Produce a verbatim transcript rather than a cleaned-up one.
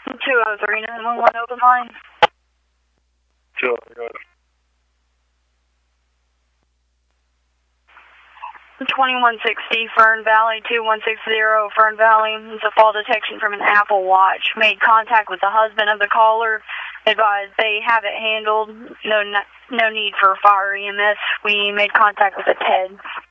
two oh three nine one one open line. Sure, good. twenty-one sixty Fern Valley, two one six zero Fern Valley. It's a fall detection from an Apple Watch. Made contact with the husband of the caller. Advised they have it handled. No, no need for fire E M S. We made contact with a T E D.